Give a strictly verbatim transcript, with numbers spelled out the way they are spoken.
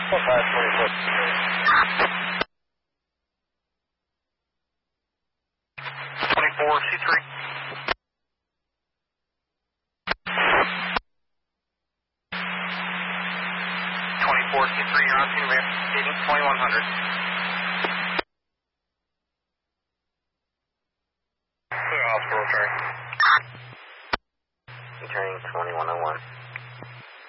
five twenty-four. twenty-four C three. twenty-four C three, you're on scene, man. Gating twenty-one hundred. Clear hospital, turn. Turning twenty-one oh one.